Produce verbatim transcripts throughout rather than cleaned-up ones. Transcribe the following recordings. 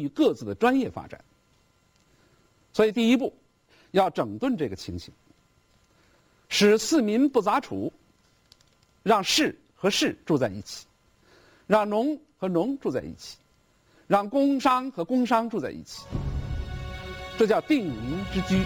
于各自的专业发展。所以第一步，要整顿这个情形，使四民不杂处，让士和士住在一起，让农和农住在一起，让工商和工商住在一起，这叫定民之居。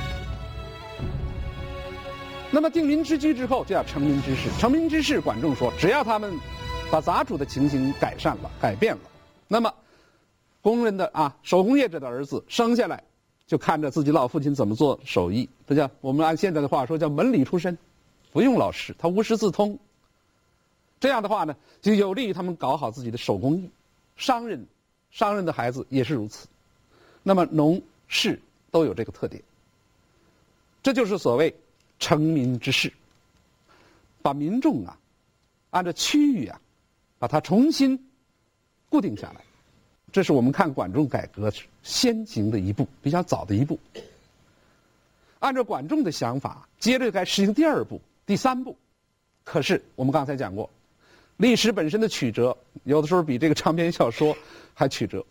那么定民之居之后，就要成民之事。成民之事，管仲说，只要他们把杂处的情形改善了、改变了，那么工人的啊手工业者的儿子生下来就看着自己老父亲怎么做手艺，这叫我们按现在的话说叫门里出身，不用老师，他无师自通。这样的话呢，就有利于他们搞好自己的手工艺。商人，商人的孩子也是如此。那么农士都有这个特点，这就是所谓成民之事，把民众啊，按照区域啊，把它重新固定下来。这是我们看管仲改革先行的一步，比较早的一步。按照管仲的想法，接着该实行第二步、第三步。可是我们刚才讲过，历史本身的曲折，有的时候比这个长篇小说还曲折。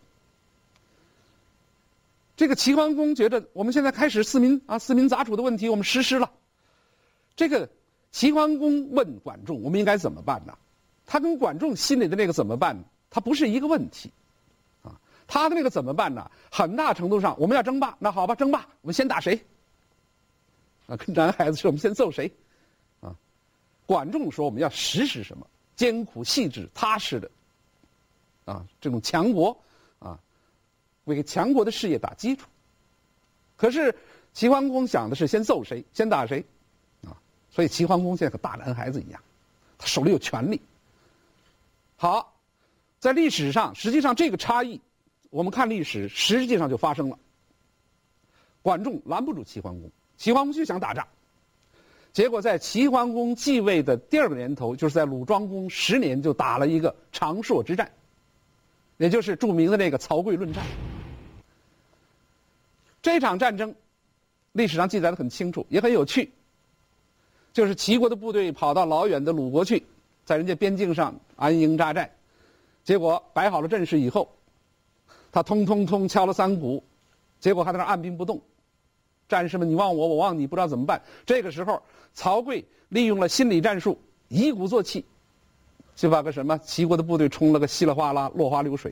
这个齐桓公觉得我们现在开始四民啊四民杂处的问题，我们实施了。这个齐桓公问管仲，我们应该怎么办呢？他跟管仲心里的那个怎么办，他不是一个问题，啊，他的那个怎么办呢？很大程度上，我们要争霸，那好吧，争霸，我们先打谁？啊，跟男孩子说，我们先揍谁？啊，管仲说我们要实施什么，艰苦细致踏实的，啊，这种强国，啊，为强国的事业打基础。可是齐桓公想的是先揍谁，先打谁？所以齐桓公现在和大男孩子一样，他手里有权力。好，在历史上，实际上这个差异，我们看历史，实际上就发生了。管仲拦不住齐桓公，齐桓公就想打仗，结果在齐桓公继位的第二个年头，就是在鲁庄公十年，就打了一个长硕之战，也就是著名的那个曹刿论战。这场战争，历史上记载的很清楚，也很有趣。就是齐国的部队跑到老远的鲁国去，在人家边境上安营扎寨，结果摆好了阵势以后，他通通通敲了三鼓，结果还在那按兵不动。战士们你望我，我望你，不知道怎么办。这个时候，曹刿利用了心理战术，以鼓作气，就把个什么齐国的部队冲了个稀里哗啦，落花流水。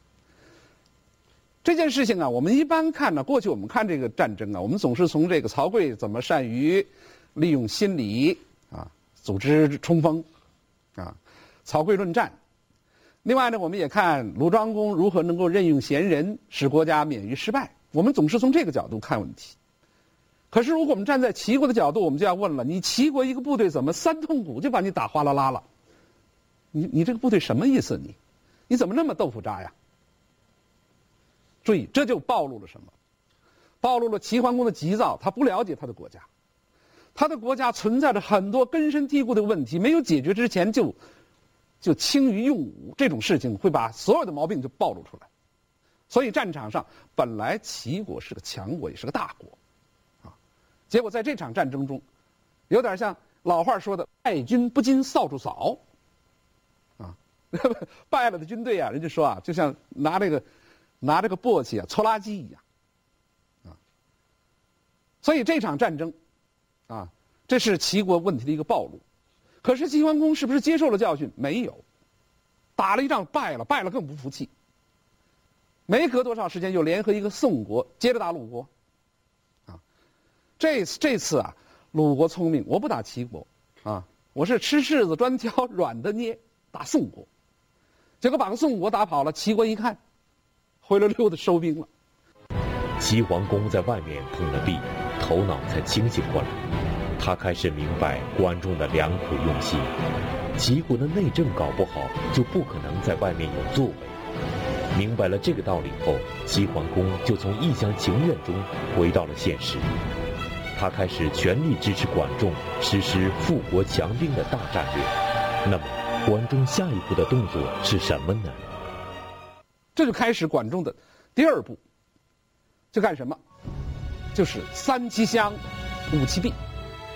这件事情啊，我们一般看呢，过去我们看这个战争啊，我们总是从这个曹刿怎么善于利用心理啊，组织冲锋，啊，曹刿论战。另外呢，我们也看鲁庄公如何能够任用贤人，使国家免于失败。我们总是从这个角度看问题。可是如果我们站在齐国的角度，我们就要问了：你齐国一个部队怎么三通鼓就把你打哗啦啦了？你你这个部队什么意思？你你怎么那么豆腐渣呀？注意，这就暴露了什么？暴露了齐桓公的急躁，他不了解他的国家。他的国家存在着很多根深蒂固的问题，没有解决之前就就轻于用武，这种事情会把所有的毛病就暴露出来。所以战场上本来齐国是个强国，也是个大国，啊，结果在这场战争中，有点像老话说的“败军不惊扫帚扫”，啊，败了的军队啊，人家说啊，就像拿这个拿这个簸箕啊搓垃圾一样，啊，所以这场战争。啊，这是齐国问题的一个暴露。可是齐桓公是不是接受了教训？没有，打了一仗败了，败了更不服气。没隔多少时间，又联合一个宋国，接着打鲁国。啊，这次这次啊，鲁国聪明，我不打齐国，啊，我是吃柿子专挑软的捏，打宋国。结果把个宋国打跑了，齐国一看，灰溜溜的收兵了。 齐桓公在外面碰了壁，头脑才清醒过来，他开始明白管仲的良苦用心。齐国的内政搞不好，就不可能在外面有作为。明白了这个道理后，齐桓公就从一厢情愿中回到了现实。他开始全力支持管仲实施富国强兵的大战略。那么，管仲下一步的动作是什么呢？ 这就开始管仲的第二步，就干什么？就是三七乡，五七弊。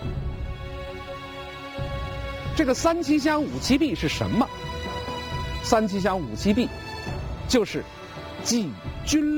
这个三七乡五七弊是什么？三七乡五七弊，就是纪军。